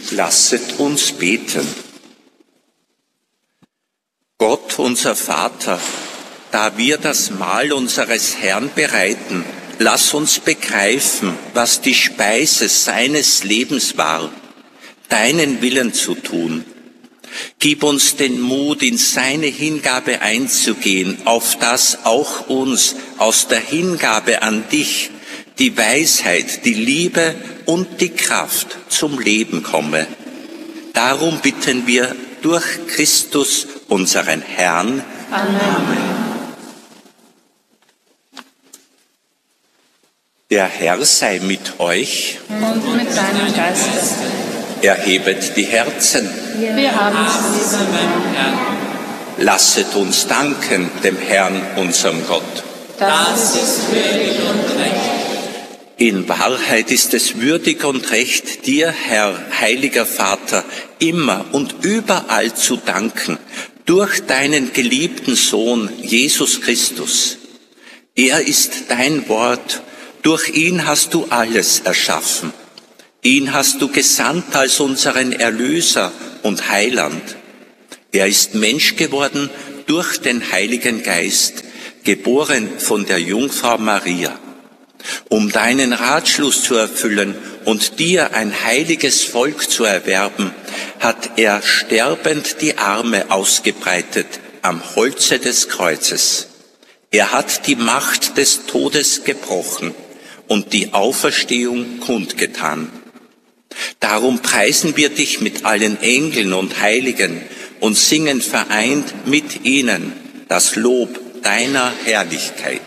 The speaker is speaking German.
Lasset uns beten. Gott, unser Vater, da wir das Mahl unseres Herrn bereiten, lass uns begreifen, was die Speise seines Lebens war, deinen Willen zu tun. Gib uns den Mut, in seine Hingabe einzugehen, auf dass auch uns aus der Hingabe an dich die Weisheit, die Liebe und die Kraft zum Leben komme. Darum bitten wir durch Christus, unseren Herrn. Amen. Der Herr sei mit euch. Und mit deinem Geist. Erhebet die Herzen. Wir haben sie beim Herrn. Lasset uns danken dem Herrn, unserem Gott. Das ist würdig und recht. In Wahrheit ist es würdig und recht, dir, Herr, heiliger Vater, immer und überall zu danken, durch deinen geliebten Sohn, Jesus Christus. Er ist dein Wort, durch ihn hast du alles erschaffen. Ihn hast du gesandt als unseren Erlöser und Heiland. Er ist Mensch geworden durch den Heiligen Geist, geboren von der Jungfrau Maria. Um deinen Ratschluss zu erfüllen und dir ein heiliges Volk zu erwerben, hat er sterbend die Arme ausgebreitet am Holze des Kreuzes. Er hat die Macht des Todes gebrochen und die Auferstehung kundgetan. Darum preisen wir dich mit allen Engeln und Heiligen und singen vereint mit ihnen das Lob deiner Herrlichkeit.